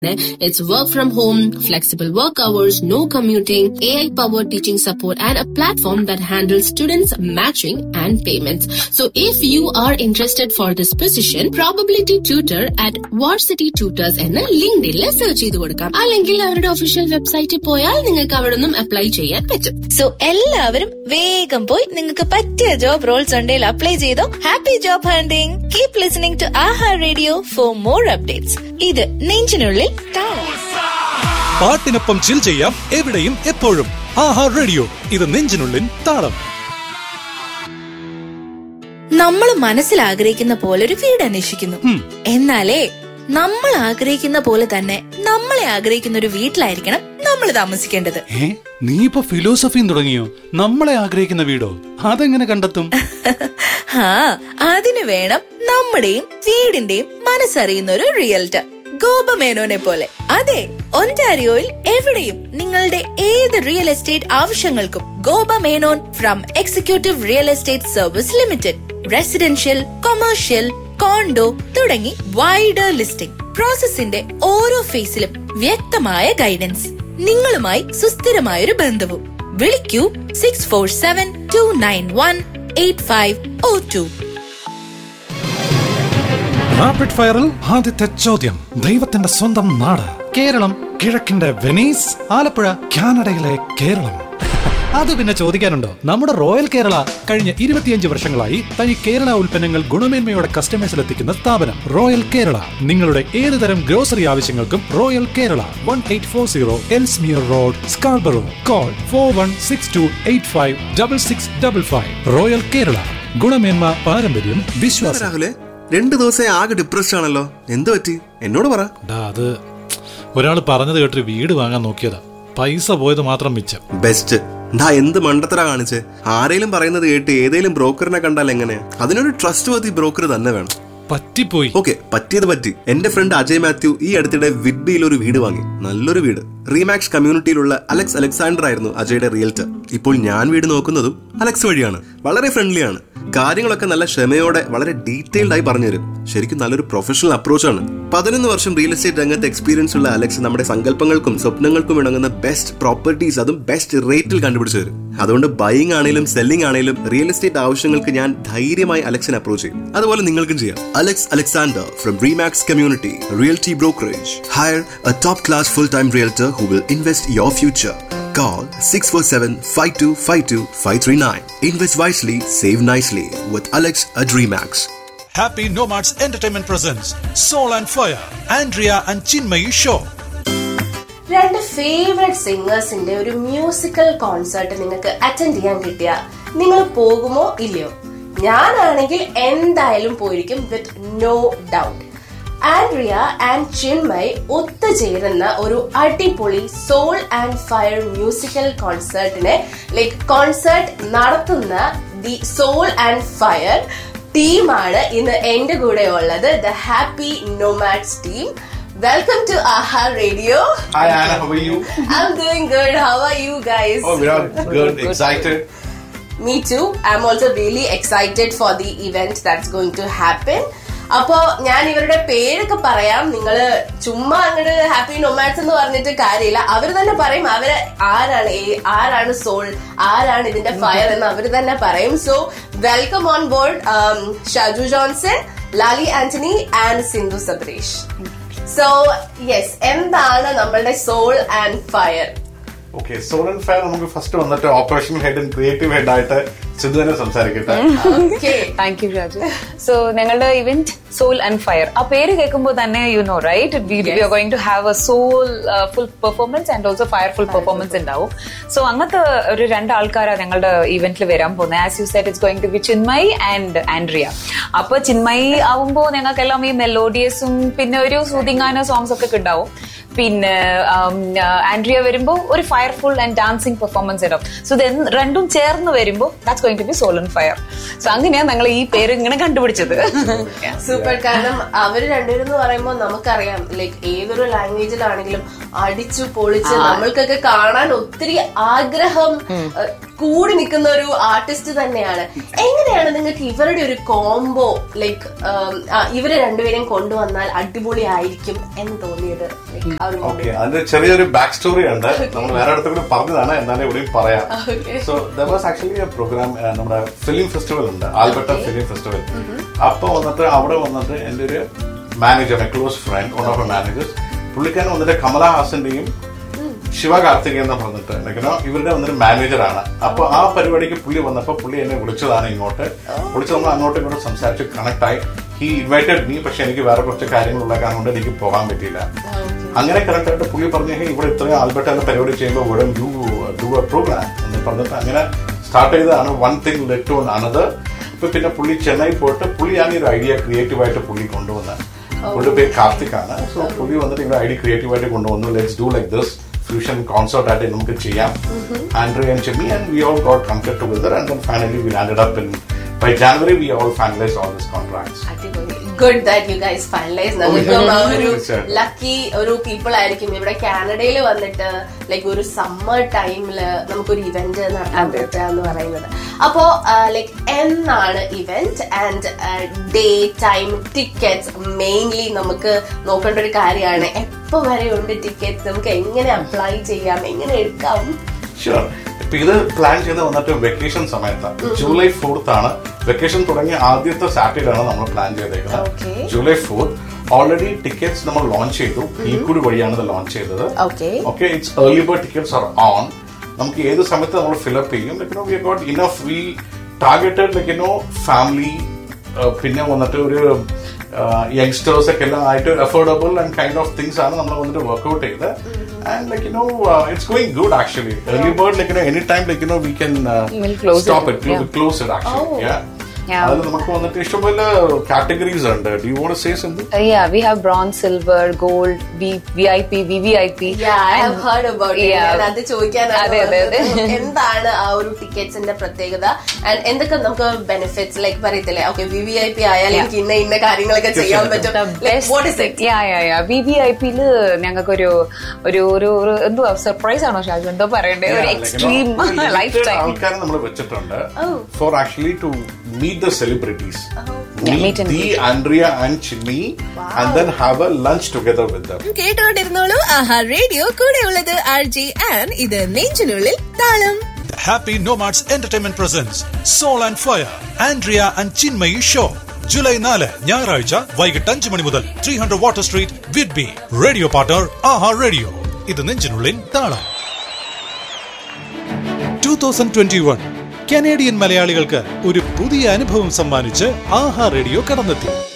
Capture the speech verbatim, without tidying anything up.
It's work from home, flexible work hours, no commuting, A I-powered teaching support, and a platform that handles students' matching and payments. So if you are interested for this position, probability tutor at Varsity Tutors എന്ന ലിങ്ക്ഡിനിൽ search ചെയ്ത് കൊടുക്കാം. അല്ലെങ്കിൽ അവരുടെ official വെബ്സൈറ്റിൽ പോയാൽ നിങ്ങൾക്ക് അവിടെ നിന്നും അപ്ലൈ ചെയ്യാൻ പറ്റും. സോ എല്ലാവരും വേഗം പോയി നിങ്ങൾക്ക് പറ്റിയ ജോബ് റോൾസ് ഉണ്ടെങ്കിൽ അപ്ലൈ ചെയ്തോ. Happy job hunting. Keep listening to Aaha radio for more updates. ഇത് നെഞ്ചിനുള്ളിൽ പാട്ടിനൊപ്പം ചിൽ ചെയ്യാം എവിടെയും എപ്പോഴും. ആഹാ റേഡിയോ, ഇത് നെഞ്ചിനുള്ളിൽ താളം. നമ്മൾ മനസ്സിൽ ആഗ്രഹിക്കുന്ന പോലെ ഒരു വീട് അന്വേഷിക്കുന്നു. എന്നാലേ നമ്മൾ ആഗ്രഹിക്കുന്ന പോലെ തന്നെ നമ്മളെ ആഗ്രഹിക്കുന്ന ഒരു വീട്ടിലായിരിക്കണം നമ്മൾ താമസിക്കേണ്ടത്. നീ ഇപ്പൊ ഫിലോസഫിയും തുടങ്ങിയോ? നമ്മളെ ആഗ്രഹിക്കുന്ന വീടോ? അതെങ്ങനെ കണ്ടെത്തും? ആ അതിന് വേണം നമ്മുടെയും വീടിന്റെയും മനസ്സറിയുന്ന ഒരു റിയൽറ്റർ, ഗോപ മേനോനെ പോലെ. അതെ, ഒന്റാരിയോയിൽ എവിടെയും നിങ്ങളുടെ ഏത് റിയൽ എസ്റ്റേറ്റ് ആവശ്യങ്ങൾക്കും ഗോപ Menon from executive real estate service limited. Residential, commercial, condo തുടങ്ങി വൈഡർ ലിസ്റ്റിംഗ്. പ്രോസസിന്റെ ഓരോ ഫേസിലും വ്യക്തമായ ഗൈഡൻസ്, നിങ്ങളുമായി സുസ്ഥിരമായൊരു ബന്ധവും. വിളിക്കൂ six four seven to nine one eight five oh to. Rapid ഫയറിൽ ആദ്യത്തെ ചോദ്യം. ദൈവത്തിന്റെ സ്വന്തം നാട് കേരളം, കിഴക്കിന്റെ വെനീസ്, ആലപ്പുഴ കാനഡയിലെ കേരളം. അത് പിന്നെ ചോദിക്കാനുണ്ടോ? നമ്മുടെ റോയൽ കേരള കഴിഞ്ഞ ഇരുപത്തിയഞ്ച് വർഷങ്ങളായി തനി കേരള ഉൽപ്പന്നങ്ങൾ ഗുണമേന്മയോടെ കസ്റ്റമേഴ്സിലെത്തിക്കുന്ന സ്ഥാപനം റോയൽ കേരള. നിങ്ങളുടെ ഏത് തരം ഗ്രോസറി ആവശ്യങ്ങൾക്കും royal Kerala, one eight four zero Ellesmere road, Scarborough. Call for one six to eight five double six double five. Royal Kerala, ഗുണമേന്മ, പാരമ്പര്യം, വിശ്വാസം. രണ്ടു ദിവസം ആകെ ഡിപ്രഷൻ ആണല്ലോ, എന്ത് പറ്റി? എന്നോട് പറ. അത് ഒരാൾ പറഞ്ഞത് കേട്ടൊരു വീട് വാങ്ങാൻ നോക്കിയതാ, പൈസ പോയത് മാത്രം മിച്ചം. ബെസ്റ്റ്. ദാ എന്ത് മണ്ടത്തരാ കാണിച്ച്. ആരെങ്കിലും പറയുന്നത് കേട്ട് ഏതെങ്കിലും ബ്രോക്കറിനെ കണ്ടാൽ എങ്ങനെ? അതിനൊരു ട്രസ്റ്റ് വർത്തി ബ്രോക്കർ തന്നെ വേണം. പറ്റിപ്പോയി. ഓക്കെ, പറ്റിയത് പറ്റി. എന്റെ ഫ്രണ്ട് അജയ് മാത്യു ഈ അടുത്തിടെ വിഡ്ബിയിൽ ഒരു വീട് വാങ്ങി. നല്ലൊരു വീട്. റീമാക്സ് കമ്മ്യൂണിറ്റിയിലുള്ള അലക്സ് അലക്സാണ്ടർ ആയിരുന്നു അജയുടെ റിയൽറ്റർ. ഇപ്പോൾ ഞാൻ വീട് നോക്കുന്നതും അലക്സ് വഴിയാണ്. വളരെ ഫ്രണ്ട്ലി ആണ്. കാര്യങ്ങളൊക്കെ നല്ല ക്ഷമയോടെ വളരെ ഡീറ്റെയിൽഡ് ആയി പറഞ്ഞുതരും. ശരിക്കും നല്ലൊരു പ്രൊഫഷണൽ അപ്രോച്ചാണ്. പതിനൊന്ന് വർഷം റിയൽ എസ്റ്റേറ്റ് രംഗത്ത് എക്സ്പീരിയൻസ് ഉള്ള അലക്സ് നമ്മുടെ സങ്കല്പങ്ങൾക്കും സ്വപ്നങ്ങൾക്കും ഇണങ്ങുന്ന ബെസ്റ്റ് പ്രോപ്പർട്ടീസ് അതും ബെസ്റ്റ് റേറ്റിൽ കണ്ടുപിടിച്ചു തരും. അതുകൊണ്ട് ബൈയിങ് ആണെങ്കിലും സെല്ലിംഗ് ആണെങ്കിലും റിയൽ എസ്റ്റേറ്റ് ആവശ്യങ്ങൾക്ക് ഞാൻ ധൈര്യമായി അലക്സിനെ അപ്രോച്ച് ചെയ്യും. അതുപോലെ നിങ്ങൾക്കും ചെയ്യാം. Alex Alexander from റീമാക്സ് community realty brokerage. Higher A top class full time realtor who will invest your future. Call six four seven five two five two five three nine. Invest wisely, save nicely with Alex at Remax. Happy Nomads Entertainment presents Soul and Fire, Andrea and Chinmayi show. രണ്ട് favourite സിംഗേഴ്സിന്റെ ഒരു musical concert നിങ്ങൾക്ക് attend ചെയ്യാൻ കിട്ടിയ നിങ്ങൾ പോകുമോ ഇല്ലയോ? ഞാനാണെങ്കിൽ എന്തായാലും പോയിരിക്കും, with no doubt. Andrea and Chinmay ഒത്തുചേരുന്ന ഒരു അടിപൊളി soul and fire musical കോൺസേർട്ടിനെ like concert നടത്തുന്ന ദി സോൾ ആൻഡ് ഫയർ ടീമാണ് ഇന്ന് എന്റെ കൂടെ ഉള്ളത്. The happy nomads team. Welcome to Aha Radio. Hi Anna, how are you? I'm doing good. How are you guys? Oh, we are good. Excited. Me too. I'm also really excited for the event that's going to happen. അപ്പൊ ഞാൻ ഇവരുടെ പേരൊക്കെ പറയാം. നിങ്ങള് ചുമ്മാ അങ്ങോട്ട് happy nomads എന്ന് പറഞ്ഞിട്ട് കാര്യമില്ല. അവര് തന്നെ പറയും അവര് ആരാണ്, ആരാണ് സോൾ, ആരാണ് ഇതിന്റെ ഫയർ എന്ന് അവര് തന്നെ പറയും. So welcome on board Shaju Johnson, Lali Antony and Sindhu സബ്രേഷ്. So yes, എന്താണ് നമ്മളുടെ soul and fire? Okay, soul and fire നമുക്ക് ഫസ്റ്റ് വന്നിട്ട് operational head and creative head ആയിട്ട് സിന്ധു തന്നെ സംസാരിക്കട്ടെ. Thank you Raju. സോ ഞങ്ങളുടെ ഇവന്റ് സോൾ ആൻഡ് ഫയർ, ആ പേര് കേൾക്കുമ്പോൾ തന്നെ you know right, V are going to have A soul full performance and also fire full performance ഉണ്ടാവും. സോ അങ്ങനത്തെ ഒരു രണ്ട് ആൾക്കാരാണ് ഞങ്ങളുടെ ഇവന്റിൽ വരാൻ പോകുന്നത്. As you said, it's going to B Chinmay and Andrea. അപ്പൊ ചിന്മയ് ആവുമ്പോൾ ഞങ്ങൾക്കെല്ലാം ഈ മെലോഡിയസും പിന്നെ ഒരു സൂതിങ്ങാന സോങ്സ് ഒക്കെ ഉണ്ടാവും. പിന്നെ ആൻഡ്രിയ വരുമ്പോ ഒരു ഫയർഫുൾ ആൻഡ് ഡാൻസിങ് പെർഫോമൻസ് ഇടും. സോ ഇത് രണ്ടും ചേർന്ന് വരുമ്പോ that's going to B soul and fire. So അങ്ങനെയാണ് ഞങ്ങൾ ഈ പേര് ഇങ്ങനെ കണ്ടുപിടിച്ചത്. സൂപ്പർ. കാരണം അവര് രണ്ടുപേരും എന്ന് പറയുമ്പോൾ നമുക്കറിയാം, ലൈക്ക് ഏതൊരു ലാംഗ്വേജിലാണെങ്കിലും അടിച്ചു പൊളിച്ച് നമ്മൾക്കൊക്കെ കാണാൻ ഒത്തിരി ആഗ്രഹം കൂടി നിൽക്കുന്ന ഒരു ആർട്ടിസ്റ്റ് തന്നെയാണ്. എങ്ങനെയാണ് നിങ്ങൾക്ക് ഇവരുടെ ഒരു കോംബോ ലൈക്ക് ഇവരെ രണ്ടുപേരെയും കൊണ്ടുവന്നാൽ അടിപൊളി ആയിരിക്കും എന്ന് തോന്നിയത്? അതിന്റെ ചെറിയൊരു ബാക്ക് സ്റ്റോറി ഉണ്ട്, നമ്മൾ വേറെ അടുത്ത് കൂടി പറഞ്ഞതാണ്, എന്നാലും ഇവിടെയും പറയാം. So there was actually A programme, നമ്മുടെ ഫിലിം ഫെസ്റ്റിവൽ ഉണ്ട്, ആൽബർട്ട ഫിലിം ഫെസ്റ്റിവൽ. അപ്പൊ വന്നിട്ട് അവിടെ വന്നിട്ട് എന്റെ ഒരു manager, A close friend, one of A managers, പുള്ളിക്കാരൻ വന്നിട്ട് കമലഹാസന്റെയും ശിവകാർത്തികേയൻ എന്ന് പറഞ്ഞിട്ട് എനിക്കോ ഇവരുടെ വന്നൊരു മാനേജറാണ്. അപ്പൊ ആ പരിപാടിക്ക് പുള്ളി വന്നപ്പോ പുള്ളി എന്നെ വിളിച്ചതാണ് ഇങ്ങോട്ട്. വിളിച്ച് നമ്മൾ അങ്ങോട്ടും ഇങ്ങോട്ടും സംസാരിച്ച് കണക്ട് ആയി. ഹി ഇൻവൈറ്റഡ് മീ, പക്ഷെ എനിക്ക് വേറെ കുറച്ച് കാര്യങ്ങളുള്ള കാരണം കൊണ്ട് എനിക്ക് പോകാൻ പറ്റിയില്ല. അങ്ങനെ കണക്ട് ആയിട്ട് പുള്ളി പറഞ്ഞു, ഇവിടെ ഇത്രയും ആൽബർട്ട പരിപാടി ചെയ്യുമ്പോൾ ഇവിടെ യു ഡു എ പ്രോഗ്രാം എന്ന് പറഞ്ഞിട്ട് അങ്ങനെ സ്റ്റാർട്ട് ചെയ്തതാണ്. One thing let to another. ഇപ്പൊ പിന്നെ പുള്ളി ചെന്നൈ പോയിട്ട് പുള്ളിയാണ് ഈ ഒരു ഐഡിയ ക്രിയേറ്റീവായിട്ട് പുള്ളി കൊണ്ടുവന്നത്. പുള്ളിയുടെ പേര് കാർത്തിക്കാണ്. സോ പുള്ളി വന്നിട്ട് ഇങ്ങനെ ഐഡിയ ക്രിയേറ്റീവായിട്ട് കൊണ്ടുവന്നു. Let's do like this fusion concert ആയിട്ട് നമുക്ക് ചെയ്യാം. Andrea and Jimmy and we all got connected together and then finally we landed up in by January we all finalised all this contracts. Good that you guys finalise. നമുക്കും ഒരു lucky ഒരു people ആയിരിക്കും ഇവിടെ കാനഡയിൽ വന്നിട്ട് ലൈക്ക് ഒരു summer ടൈമില് നമുക്കൊരു ഇവന്റ് നടത്താൻ പറ്റുക എന്ന് പറയുന്നത്. അപ്പോ ലൈക്ക് എന്നാണ് event and day time tickets mainly നമുക്ക് നോക്കേണ്ട ഒരു കാര്യമാണ്. എപ്പോ വരെ ഉണ്ട് ടിക്കറ്റ്സ്, നമുക്ക് എങ്ങനെ അപ്ലൈ ചെയ്യാം, എങ്ങനെ എടുക്കാം? ഷുവർ. ഇപ്പൊ ഇത് പ്ലാൻ ചെയ്ത് വന്നിട്ട് വെക്കേഷൻ സമയത്താണ്. ജൂലൈ ഫോർത്ത് ആണ് വെക്കേഷൻ തുടങ്ങിയ ആദ്യത്തെ സാറ്റർഡേ ആണ് നമ്മൾ പ്ലാൻ ചെയ്തേക്കുന്നത്. ജൂലൈ ഫോർത്ത് ഓൾറെഡി ടിക്കറ്റ്സ് നമ്മൾ ലോഞ്ച് ചെയ്തു. ഈ കൂടി വഴിയാണ് ഇത് ലോഞ്ച് ചെയ്തത്. Okay, it's early bird tickets R on. നമുക്ക് ഏത് സമയത്ത് നമ്മൾ ഫിലപ്പ് ചെയ്യും. Like no we got enough, V targeted like no family, പിന്നെ വന്നിട്ട് ഒരു യങ്സ്റ്റേഴ്സ് ഒക്കെ എല്ലാം ആയിട്ട് affordable and kind of things ആണ് നമ്മൾ വന്നിട്ട് വർക്ക്ഔട്ട് ചെയ്ത്. And like you know, uh, it's going good actually. Early bird, like you know, anytime like you know, we can uh, we'll stop it. Yeah. We'll close it actually. Oh. Yeah. Yeah. അതിൽ നമുക്ക് വന്നിട്ട് ഇഷ്ടംപോലെ categories ഉണ്ട്. Do you want to say something? Uh, yeah, we have bronze, silver, gold, V I P, V V I P. Yeah, I have heard about it. ഞാൻ അത് ചോദിക്കാനാണ്. എന്താണ് ആ ഒരു ടിക്കറ്റ്സിന്റെ പ്രത്യേകത ആൻഡ് എന്തൊക്കെ നമുക്ക് ബെനിഫിറ്റ്സ് ലൈക്ക് പറയത്തില്ലേ? Okay, V V I P ആയാലും എനിക്ക് ഇന്ന ഇന്ന കാര്യങ്ങളൊക്കെ ചെയ്യാൻ പറ്റും. What is it? Yeah, yeah, yeah. V V I P ല് ഞങ്ങൾക്ക് ഒരു ഒരു ഒരു എന്തുവാ സർപ്രൈസ് ആണോ ഷാജു, എന്തോ പറയണ്ടേ, ഒരു എക്സ്ട്രീം ലൈഫ് ടൈം ആൾക്കാരെ നമ്മൾ വെച്ചിട്ടുണ്ട് four actually to meet the celebrities. Oh. Meet, yeah, meet the Andrea and Chinni. Wow. And then have a lunch together with them. കേട്ടോണ്ടിരുന്നോളൂ Aaha radio. കൂടെ ഉള്ളത് ആർ ജെ ആൻഡ് ഇത് നെഞ്ചിനുള്ളിൽ താളം. Happy Nomads Entertainment presents Soul and Fire Andrea and Chinmay show. July നാല് ഞായറാഴ്ച വൈകിട്ട് അഞ്ച് മണി മുതൽ three hundred water street Whidbey. Radio partner ആഹാ റേഡിയോ. ഇത് നെഞ്ചിനുള്ളിൽ താളം. ട്വന്റി ട്വന്റി വൺ കനേഡിയൻ മലയാളികൾക്ക് ഒരു പുതിയ അനുഭവം സമ്മാനിച്ച് ആഹാ റേഡിയോ കടന്നെത്തി.